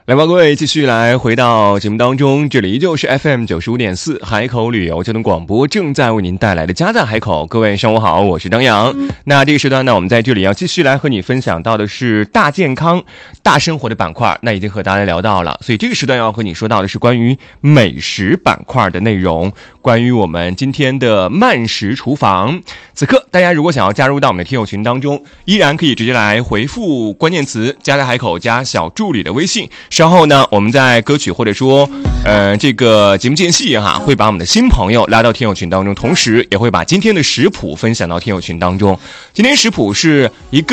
来吧，各位继续来回到节目当中，这里依旧是 FM95.4 海口旅游交通广播正在为您带来的家在海口。各位上午好，我是张扬。那这个时段呢，我们在这里要继续来和你分享到的是大健康大生活的板块，那已经和大家聊到了，所以这个时段要和你说到的是关于美食板块的内容，关于我们今天的慢食厨房。此刻大家如果想要加入到我们的听友群当中，依然可以直接来回复关键词家在海口加小助理的微信，稍后呢我们在歌曲或者说这个节目间隙会把我们的新朋友拉到听友群当中，同时也会把今天的食谱分享到听友群当中。今天食谱是一个